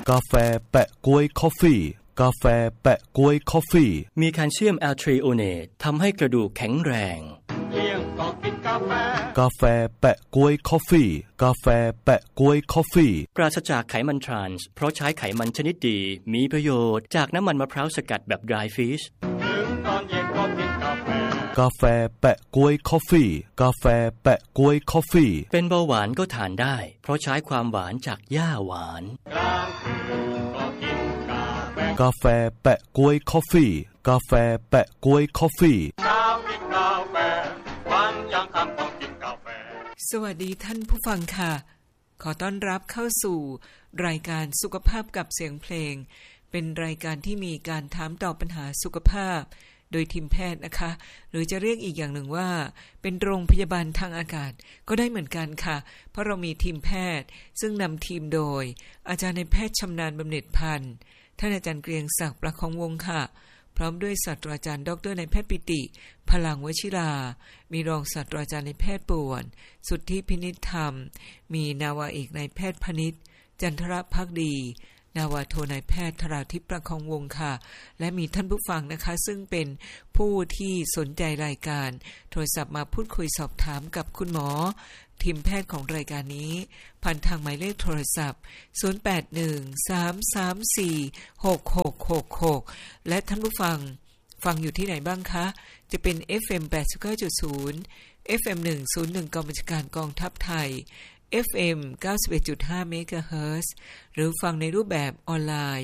กาแฟแปะก๊วยคอฟฟี่กาแฟแปะก๊วยคอฟฟี่มีแคลเซียมแอลทรีโอเนตทำให้กระดูกแข็งแรงกาแฟแปะก๊วยคอฟฟี่กาแฟแปะก๊วยคอฟฟี่ปราศจากไขมันทรานส์เพราะใช้ไขมันชนิดดีมีประโยชน์จากน้ำมันมะพร้าวสกัดแบบ dry fish กาแฟแปะก๊วยคอฟฟี่กาแฟแปะก๊วยคอฟฟี่เป็นเบาหวานก็ทานได้เพราะใช้ความหวานจากหญ้าหวานกาแฟแปะก๊วยคอฟฟี่กาแฟแปะก๊วยคอฟฟี่สวัสดีท่านผู้ฟังค่ะขอต้อนรับเข้าสู่รายการสุขภาพกับเสียงเพลงเป็นรายการที่มีการถามตอบปัญหาสุขภาพโดยทีมแพทย์นะคะหรือจะเรียกอีกอย่างหนึ่งว่าเป็นโรงพยาบาลทางอากาศก็ได้เหมือนกันค่ะเพราะเรามีทีมแพทย์ซึ่งนำทีมโดยอาจารย์นายแพทย์ชำนาญบำเหน็จพันธ์ท่านอาจารย์เกรียงศักดิ์ประคองวงศ์ค่ะพร้อมด้วยศาสตราจารย์ดรนายแพทย์ปิติพลังวชิรามีรองศาสตราจารย์นายแพทย์ป่วนสุทธิพินิจธรรมมีนาวาเอกนายแพทย์พนิชจันทรภักดีนาวาโทนายแพทย์ธราทิพย์ประคองวงศ์ค่ะและมีท่านผู้ฟังนะคะซึ่งเป็นผู้ที่สนใจรายการโทรศัพท์มาพูดคุยสอบถามกับคุณหมอทีมแพทย์ของรายการนี้ผ่านทางหมายเลขโทรศัพท์0813346666และท่านผู้ฟังอยู่ที่ไหนบ้างคะจะเป็น FM 89.0 FM 101กองบัญชาการกองทัพไทยFM 91.5 เมกะเฮิรตซ์หรือฟังในรูปแบบออนไลน์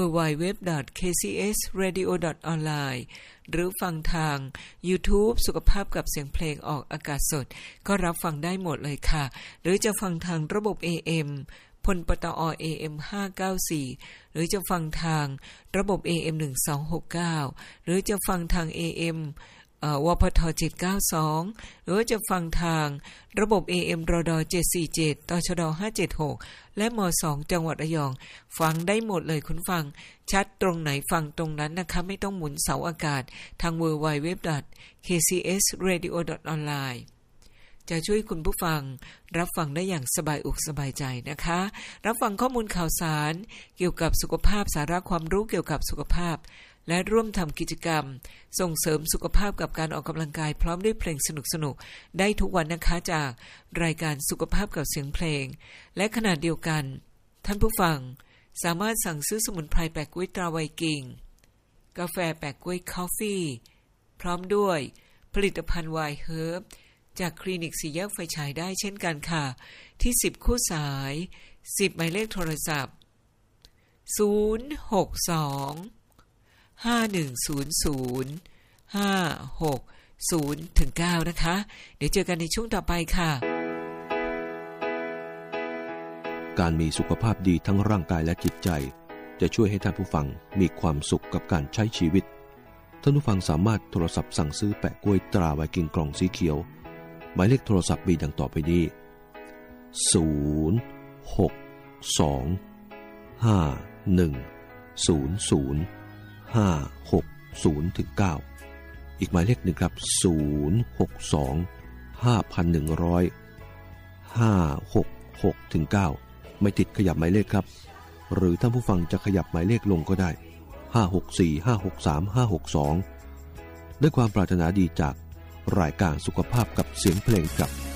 www.kcsradio.online หรือฟังทาง YouTube สุขภาพกับเสียงเพลงออกอากาศสดก็รับฟังได้หมดเลยค่ะหรือจะฟังทางระบบ AM พลปตอ AM 594หรือจะฟังทางระบบ AM 1269หรือจะฟังทาง AMวพท792หรือว่าจะฟังทางระบบ AM รด747ตชด576และม2จังหวัดระยองฟังได้หมดเลยคุณฟังชัดตรงไหนฟังตรงนั้นนะคะไม่ต้องหมุนเสาอากาศทาง www.kcsradio.online จะช่วยคุณผู้ฟังรับฟังได้อย่างสบายอกสบายใจนะคะรับฟังข้อมูลข่าวสารเกี่ยวกับสุขภาพสาระความรู้เกี่ยวกับสุขภาพและร่วมทำกิจกรรมส่งเสริมสุขภาพกับการออกกำลังกายพร้อมด้วยเพลงสนุกๆได้ทุกวันนะคะจากรายการสุขภาพกับเสียงเพลงและขณะเดียวกันท่านผู้ฟังสามารถสั่งซื้อสมุนไพรแปะก๊วยตราไวกิ่งกาแฟแปะก๊วยคอฟฟี่พร้อมด้วยผลิตภัณฑ์ไวน์เฮิร์บจากคลินิกสี่แยกไฟฉายได้เช่นกันค่ะที่10คู่สาย10หมายเลขโทรศัพท์062 5100-560-9 นะคะเดี๋ยวเจอกันในช่วงต่อไปค่ะการมีสุขภาพดีทั้งร่างกายและจิตใจจะช่วยให้ท่านผู้ฟังมีความสุขกับการใช้ชีวิตท่านผู้ฟังสามารถโทรศัพท์สั่งซื้อแปะกล้วยตราไวกิ้งกล่องสีเขียวหมายเลขโทรศัพท์มีดังต่อไปนี้062-5100-560-9อีกหมายเลขหนึ่งครับ062-5100-566-9ไม่ติดขยับหมายเลขครับหรือท่านผู้ฟังจะขยับหมายเลขลงก็ได้564-563-562ด้วยความปรารถนาดีจากรายการสุขภาพกับเสียงเพลงครับ